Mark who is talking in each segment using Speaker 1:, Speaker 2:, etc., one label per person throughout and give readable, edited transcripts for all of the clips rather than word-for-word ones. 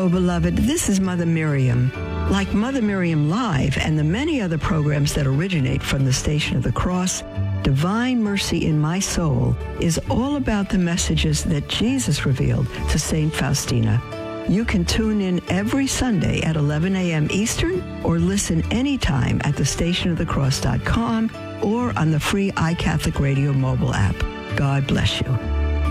Speaker 1: Hello, beloved. This is Mother Miriam. Like Mother Miriam Live and the many other programs that originate from the Station of the Cross, Divine Mercy in My Soul is all about the messages that Jesus revealed to St. Faustina. You can tune in every Sunday at 11 a.m. Eastern or listen anytime at thestationofthecross.com or on the free iCatholic Radio mobile app. God bless you.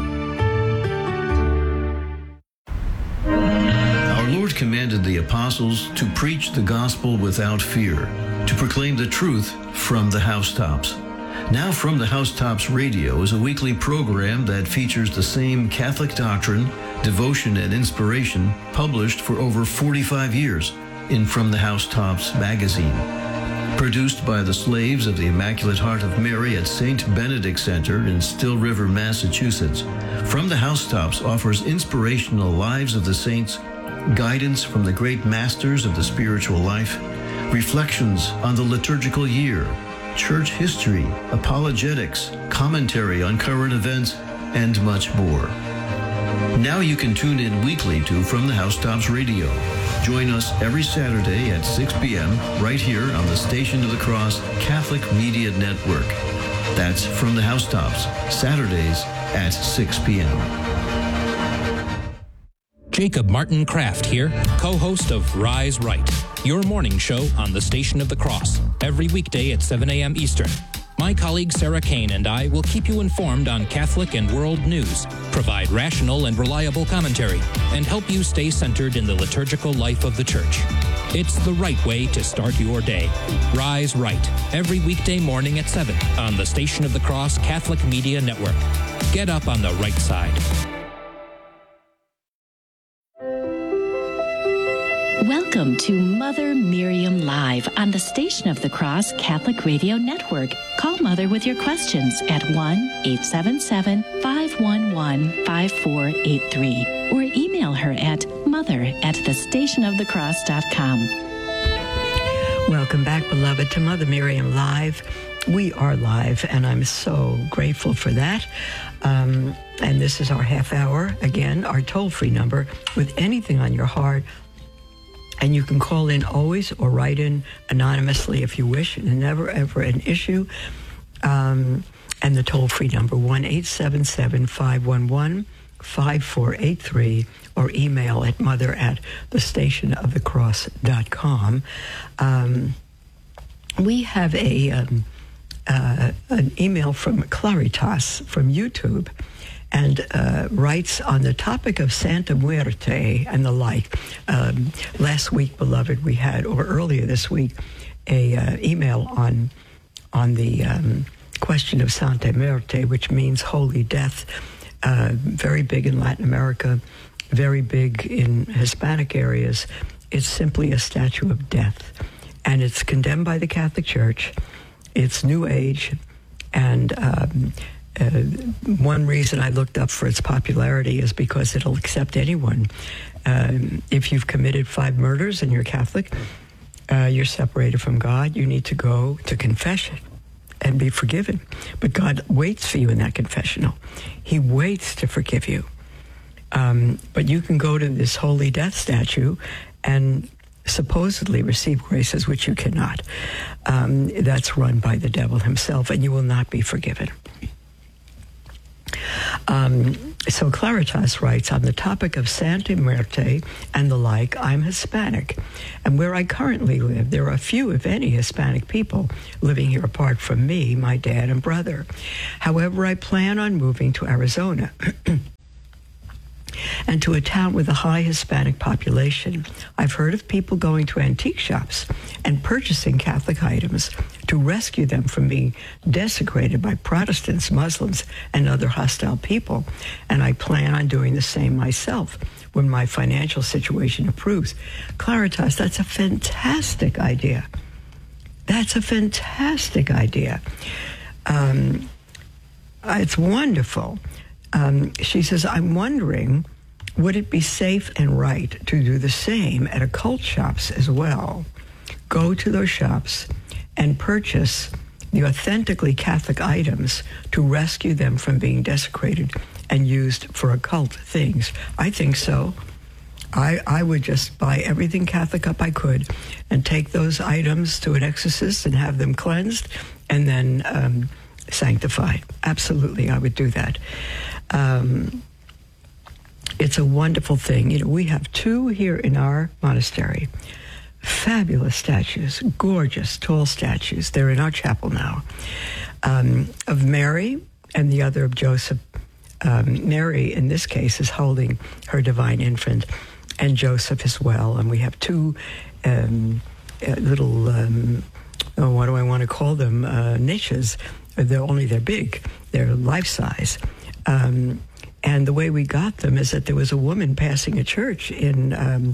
Speaker 2: Our Lord commanded the apostles to preach the gospel without fear, to proclaim the truth from the housetops. Now From the Housetops Radio is a weekly program that features the same Catholic doctrine, devotion, and inspiration published for over 45 years in From the Housetops magazine. Produced by the slaves of the Immaculate Heart of Mary at St. Benedict Center in Still River, Massachusetts, From the Housetops offers inspirational lives of the saints, guidance from the great masters of the spiritual life, reflections on the liturgical year, church history, apologetics, commentary on current events, and much more. Now you can tune in weekly to From the Housetops Radio. Join us every Saturday at 6 p.m. right here on the Station of the Cross Catholic Media Network. That's From the Housetops, Saturdays at 6 p.m.
Speaker 3: Jacob Martin Kraft here, co-host of Rise Right, your morning show on the Station of the Cross, every weekday at 7 a.m. Eastern. My colleague Sarah Kane and I will keep you informed on Catholic and world news, provide rational and reliable commentary, and help you stay centered in the liturgical life of the Church. It's the right way to start your day. Rise Right, every weekday morning at 7 on the Station of the Cross Catholic Media Network. Get up on the right side.
Speaker 4: Welcome to Mother Miriam Live on the Station of the Cross Catholic Radio Network. Call Mother with your questions at 1-877-511-5483 or email her at mother@thestationofthecross.com.
Speaker 1: Welcome back, beloved, to Mother Miriam Live. We are live, and I'm so grateful for that. And this is our half hour. Again, our toll-free number with anything on your heart. And you can call in always or write in anonymously if you wish. And never, ever an issue. And the toll-free number, 1-877-511-5483, or email at mother@thestationofthecross.com. We have an email from Claritas from YouTube, and writes on the topic of Santa Muerte and the like. Last week, beloved, we had, or earlier this week, a email on the question of Santa Muerte, which means holy death. Very big in Latin America, very big in Hispanic areas. It's simply a statue of death, and it's condemned by the Catholic Church. It's New Age, and one reason I looked up for its popularity is because it'll accept anyone. If you've committed 5 murders and you're Catholic, you're separated from God, you need to go to confession and be forgiven. But God waits for you in that confessional. He waits to forgive you. But you can go to this holy death statue and supposedly receive graces which you cannot. That's run by the devil himself, and you will not be forgiven. So Claritas writes, on the topic of Santa Muerte and the like, I'm Hispanic, and where I currently live, there are few, if any, Hispanic people living here apart from me, my dad, and brother. However, I plan on moving to Arizona and to a town with a high Hispanic population. I've heard of people going to antique shops and purchasing Catholic items to rescue them from being desecrated by Protestants, Muslims, and other hostile people, and I plan on doing the same myself when my financial situation approves. Claritas, that's a fantastic idea. That's a fantastic idea. It's wonderful. She says, I'm wondering, would it be safe and right to do the same at occult shops as well? Go to those shops and purchase the authentically Catholic items to rescue them from being desecrated and used for occult things. I think so. I would just buy everything Catholic up I could and take those items to an exorcist and have them cleansed and then sanctified. Absolutely, I would do that. It's a wonderful thing. You know, we have 2 here in our monastery. Fabulous statues, gorgeous, tall statues. They're in our chapel now. Of Mary and the other of Joseph. Mary, in this case, is holding her divine infant, and Joseph as well. And we have 2 little, what do I want to call them, niches. They're big. They're life-size. And the way we got them is that there was a woman passing a church in,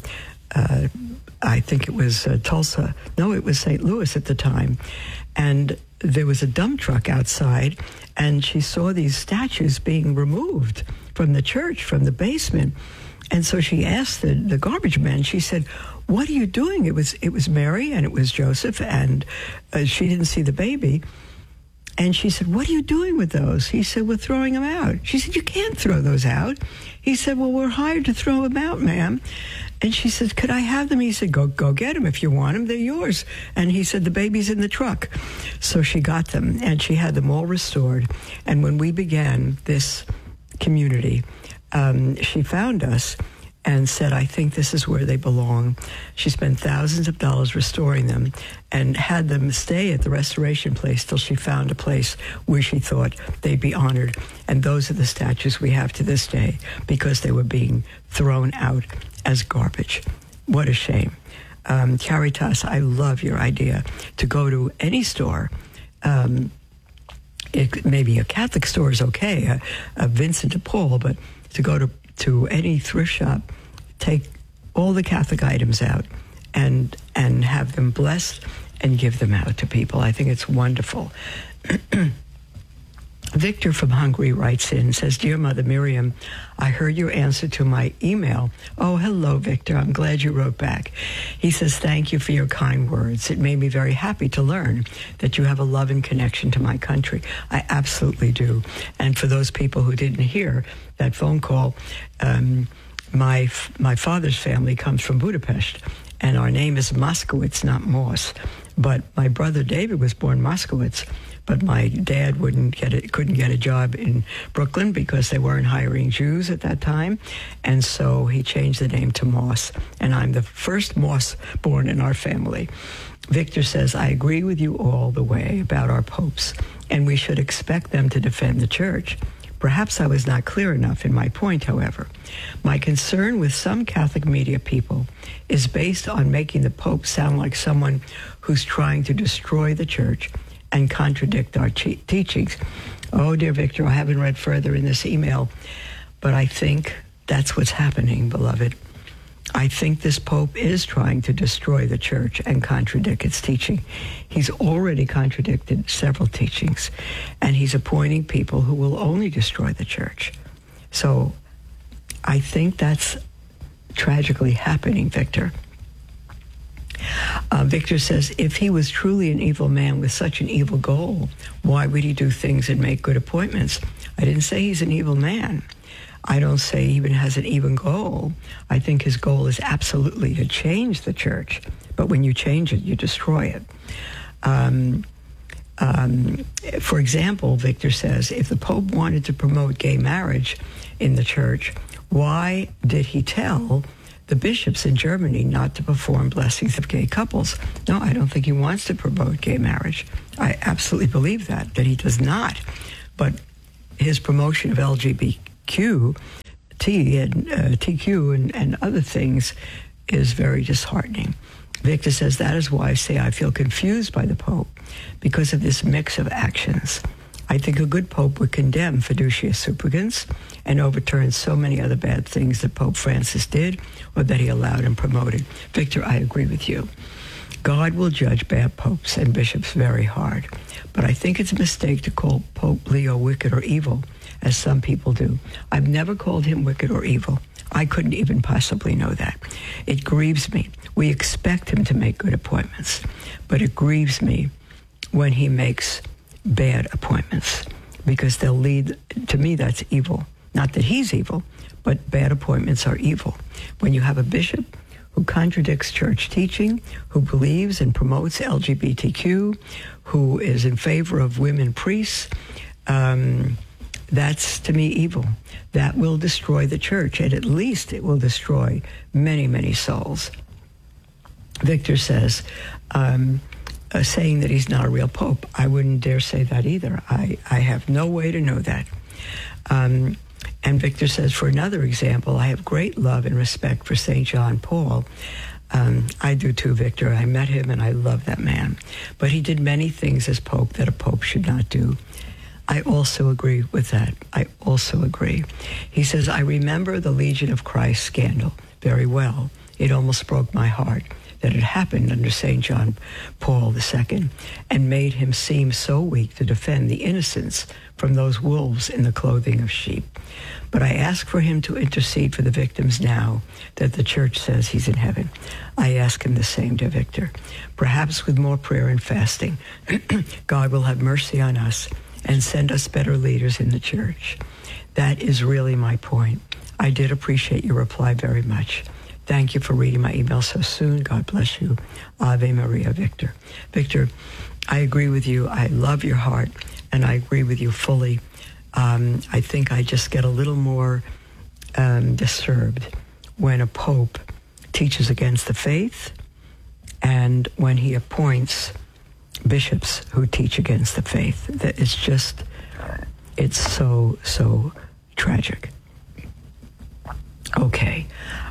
Speaker 1: I think it was Tulsa. No, it was St. Louis at the time. And there was a dump truck outside, and she saw these statues being removed from the church, from the basement. And so she asked the garbage man, she said, "What are you doing?" It was Mary and it was Joseph, and she didn't see the baby. And she said, "What are you doing with those?" He said, "We're throwing them out." She said, "You can't throw those out." He said, "Well, we're hired to throw them out, ma'am." And she said, "Could I have them?" He said, Go get them if you want them. They're yours." And he said, "The baby's in the truck." So she got them, and she had them all restored. And when we began this community, she found us and said, "I think this is where they belong." She spent thousands of dollars restoring them and had them stay at the restoration place till she found a place where she thought they'd be honored. And those are the statues we have to this day because they were being thrown out as garbage. What a shame. Caritas, I love your idea to go to any store. Maybe a Catholic store is okay, a Vincent de Paul, but to go to any thrift shop, take all the Catholic items out and have them blessed and give them out to people. I think it's wonderful. Victor from Hungary writes in, says, "Dear Mother Miriam, I heard your answer to my email." Oh, hello, Victor. I'm glad you wrote back. He says, "Thank you for your kind words. It made me very happy to learn that you have a love and connection to my country." I absolutely do. And for those people who didn't hear that phone call, my father's family comes from Budapest, and our name is Moskowitz, not Moss. But my brother David was born Moskowitz, but my dad couldn't get a job in Brooklyn because they weren't hiring Jews at that time, and so he changed the name to Moss, and I'm the first Moss born in our family. Victor says, "I agree with you all the way about our popes, and we should expect them to defend the church. Perhaps I was not clear enough in my point, however. My concern with some Catholic media people is based on making the Pope sound like someone who's trying to destroy the church and contradict our teachings." Oh, dear Victor, I haven't read further in this email, but I think that's what's happening, beloved. I think this Pope is trying to destroy the church and contradict its teaching. He's already contradicted several teachings, and he's appointing people who will only destroy the church. So I think that's tragically happening, Victor. Victor says, "If he was truly an evil man with such an evil goal, why would he do things and make good appointments?" I didn't say he's an evil man. I don't say he even has an evil goal. I think his goal is absolutely to change the church. But when you change it, you destroy it. For example, Victor says, if the Pope wanted to promote gay marriage in the church, why did he tell the bishops in Germany not to perform blessings of gay couples? No, I don't think he wants to promote gay marriage. I absolutely believe that he does not. But his promotion of LGBTQ and other things is very disheartening. Victor says, "That is why I say I feel confused by the Pope because of this mix of actions. I think a good Pope would condemn fiducia supplicans and overturn so many other bad things that Pope Francis did or that he allowed and promoted." Victor, I agree with you. God will judge bad popes and bishops very hard. But I think it's a mistake to call Pope Leo wicked or evil, as some people do. I've never called him wicked or evil. I couldn't even possibly know that. It grieves me. We expect him to make good appointments, but it grieves me when he makes bad appointments because they'll lead, to me, that's evil. Not that he's evil, but bad appointments are evil. When you have a bishop who contradicts church teaching, who believes and promotes LGBTQ, who is in favor of women priests, that's, to me, evil. That will destroy the church, and at least it will destroy many, many souls. Victor says, saying that he's not a real pope. I wouldn't dare say that either. I have no way to know that. And Victor says, for another example, I have great love and respect for St. John Paul. I do too, Victor. I met him and I love that man. But he did many things as pope that a pope should not do. I also agree with that. I also agree. He says, I remember the Legion of Christ scandal very well. It almost broke my heart that it happened under St. John Paul II and made him seem so weak to defend the innocents from those wolves in the clothing of sheep. But I ask for him to intercede for the victims now that the church says he's in heaven. I ask him the same to Victor. Perhaps with more prayer and fasting, God will have mercy on us and send us better leaders in the church. That is really my point. I did appreciate your reply very much. Thank you for reading my email so soon. God bless you. Ave Maria, Victor. Victor, I agree with you. I love your heart, and I agree with you fully. I think I just get a little more disturbed when a pope teaches against the faith and when he appoints bishops who teach against the faith. That it's just, it's so, so tragic. Okay.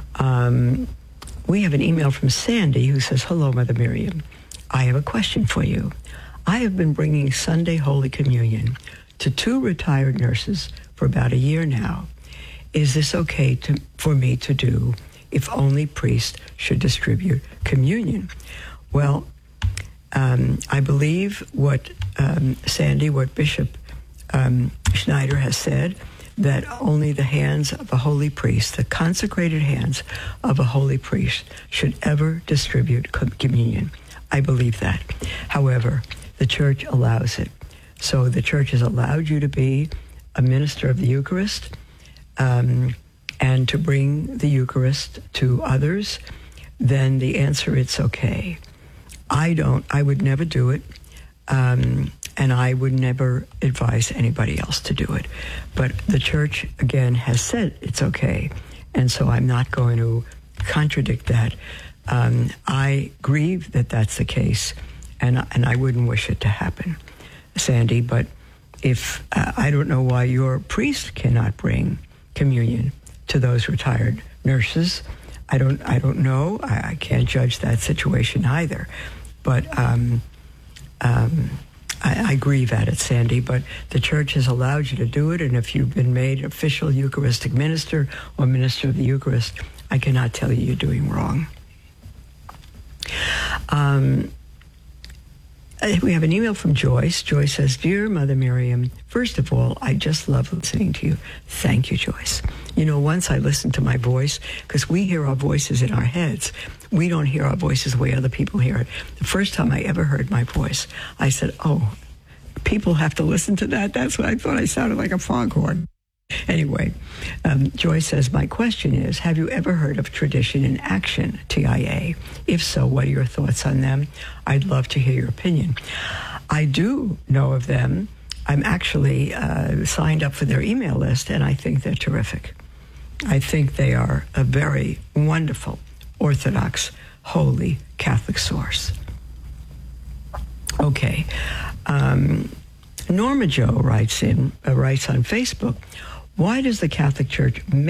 Speaker 1: We have an email from Sandy who says, hello, Mother Miriam. I have a question for you. I have been bringing Sunday Holy Communion to 2 retired nurses for about a year now. Is this okay for me to do if only priests should distribute communion? Well, I believe what Sandy, what Bishop Schneider has said, that only the hands of a holy priest, the consecrated hands of a holy priest, should ever distribute communion. I believe that. However, the church allows it. So the church has allowed you to be a minister of the Eucharist and to bring the Eucharist to others. Then the answer, it's okay. I would never do it. And I would never advise anybody else to do it. But the church, again, has said it's okay. And so I'm not going to contradict that. I grieve that that's the case, and I wouldn't wish it to happen, Sandy. But if I don't know why your priest cannot bring communion to those retired nurses. I don't know. I can't judge that situation either. But I grieve at it, Sandy, but the church has allowed you to do it, and if you've been made official Eucharistic minister or minister of the Eucharist, I cannot tell you you're doing wrong. We have an email from Joyce. Joyce says, Dear Mother Miriam, first of all, I just love listening to you. Thank you, Joyce. You know, once I listened to my voice, because we hear our voices in our heads. We don't hear our voices the way other people hear it. The first time I ever heard my voice, I said, oh, people have to listen to that? That's what I thought. I sounded like a foghorn. Anyway, Joyce says, my question is, have you ever heard of Tradition in Action, TIA? If so, what are your thoughts on them? I'd love to hear your opinion. I do know of them. I'm actually signed up for their email list, and I think they're terrific. I think they are a very wonderful, Orthodox, holy Catholic source. Okay. Norma Jo writes on Facebook, why does the Catholic Church